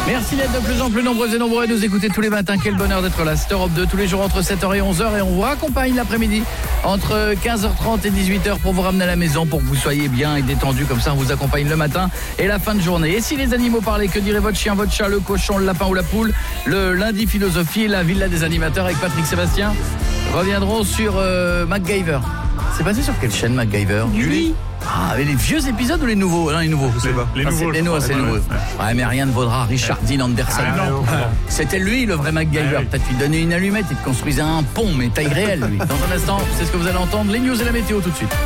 Merci d'être de plus en plus nombreux et nombreux à nous écouter tous les matins. Quel bonheur d'être là. C'est Europe 2 tous les jours entre 7h et 11h et on vous raccompagne l'après-midi entre 15h30 et 18h pour vous ramener à la maison, pour que vous soyez bien et détendus. Comme ça, on vous accompagne le matin et la fin de journée. Et si les animaux parlaient, que dirait votre chien, votre chat, le cochon, le lapin ou la poule? Le lundi philosophie, la villa des animateurs avec Patrick Sébastien reviendront sur MacGyver. C'est passé sur quelle chaîne MacGyver? Gulli. Ah, mais les vieux épisodes ou les nouveaux? Non, les nouveaux. Je sais pas. Les nouveaux, c'est les nouveaux. Ouais, mais rien ne vaudra Richard Dean Anderson. C'était lui le vrai MacGyver. Peut-être lui donner une allumette et te construisait un pont, mais taille réelle lui. Dans un instant, c'est ce que vous allez entendre. Les news et la météo tout de suite.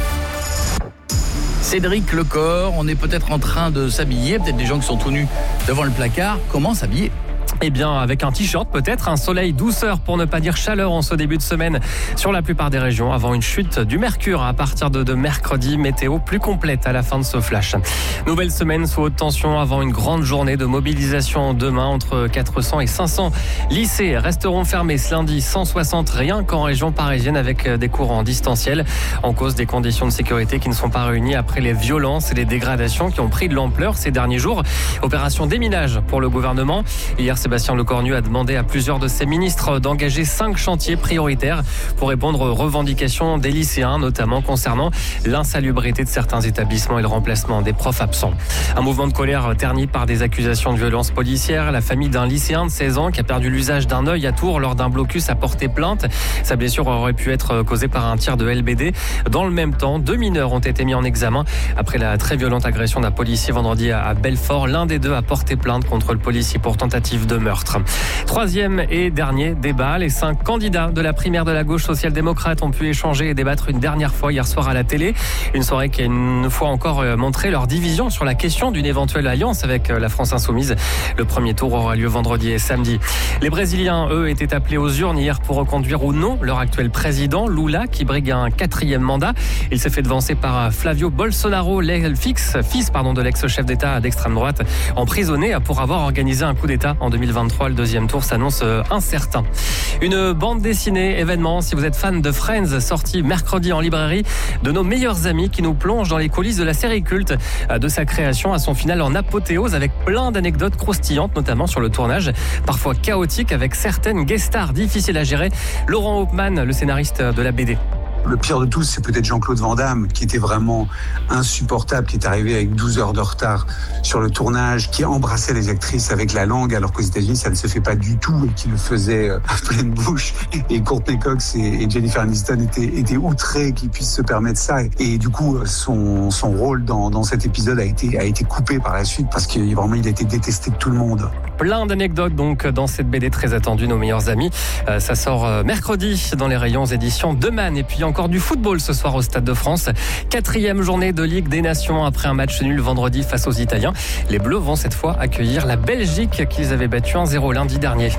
Cédric Lecor, on est peut-être en train de s'habiller, peut-être des gens qui sont tout nus devant le placard. Comment s'habiller? Eh bien, avec un t-shirt peut-être, un soleil, douceur pour ne pas dire chaleur en ce début de semaine sur la plupart des régions avant une chute du mercure à partir de mercredi. Météo plus complète à la fin de ce flash. Nouvelle semaine sous haute tension avant une grande journée de mobilisation demain. Entre 400 et 500 lycées resteront fermés ce lundi, 160 rien qu'en région parisienne avec des cours en distanciel en cause des conditions de sécurité qui ne sont pas réunies après les violences et les dégradations qui ont pris de l'ampleur ces derniers jours. Opération déminage pour le gouvernement. Hier, Sébastien Lecornu a demandé à plusieurs de ses ministres d'engager 5 chantiers prioritaires pour répondre aux revendications des lycéens, notamment concernant l'insalubrité de certains établissements et le remplacement des profs absents. Un mouvement de colère terni par des accusations de violence policière. La famille d'un lycéen de 16 ans qui a perdu l'usage d'un œil à Tours lors d'un blocus a porté plainte. Sa blessure aurait pu être causée par un tir de LBD. Dans le même temps, 2 mineurs ont été mis en examen après la très violente agression d'un policier vendredi à Belfort. L'un des deux a porté plainte contre le policier pour tentative de meurtre. Troisième et dernier débat, les 5 candidats de la primaire de la gauche social-démocrate ont pu échanger et débattre une dernière fois hier soir à la télé. Une soirée qui a une fois encore montré leur division sur la question d'une éventuelle alliance avec la France Insoumise. Le premier tour aura lieu vendredi et samedi. Les Brésiliens, eux, étaient appelés aux urnes hier pour reconduire ou non leur actuel président, Lula, qui brigue un 4e mandat. Il s'est fait devancer par Flavio Bolsonaro, fils de l'ex-chef d'État d'extrême droite, emprisonné pour avoir organisé un coup d'État en 2023. Le deuxième tour s'annonce incertain. Une bande dessinée événement, si vous êtes fan de Friends, sortie mercredi en librairie, de nos meilleurs amis qui nous plongent dans les coulisses de la série culte, de sa création à son final en apothéose avec plein d'anecdotes croustillantes, notamment sur le tournage, parfois chaotique avec certaines guest stars difficiles à gérer. Laurent Hauptmann, le scénariste de la BD. Le pire de tous, c'est peut-être Jean-Claude Van Damme, qui était vraiment insupportable, qui est arrivé avec 12 heures de retard sur le tournage, qui embrassait les actrices avec la langue, alors qu'aux États-Unis, ça ne se fait pas du tout, et qui le faisait à pleine bouche. Et Courtney Cox et Jennifer Aniston étaient outrés qu'ils puissent se permettre ça. Et du coup, son rôle dans cet épisode a été coupé par la suite, parce qu'il vraiment, il a été détesté de tout le monde. Plein d'anecdotes donc dans cette BD très attendue, Nos meilleurs amis. Ça sort mercredi dans les rayons éditions de Man. Et puis encore du football ce soir au Stade de France. 4e journée de Ligue des Nations après un match nul vendredi face aux Italiens. Les Bleus vont cette fois accueillir la Belgique qu'ils avaient battu 1-0 lundi dernier.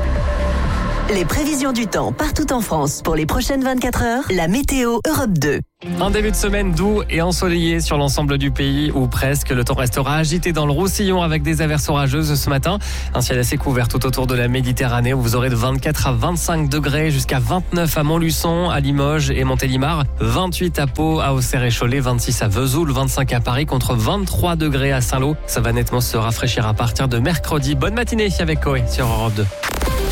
Les prévisions du temps partout en France pour les prochaines 24 heures. La météo Europe 2. Un début de semaine doux et ensoleillé sur l'ensemble du pays, ou presque. Le temps restera agité dans le Roussillon avec des averses orageuses ce matin. Un ciel assez couvert tout autour de la Méditerranée où vous aurez de 24 à 25 degrés jusqu'à 29 à Montluçon, à Limoges et Montélimar, 28 à Pau, à Auxerre et Cholet, 26 à Vesoul, 25 à Paris contre 23 degrés à Saint-Lô. Ça va nettement se rafraîchir à partir de mercredi. Bonne matinée avec Koé sur Europe 2.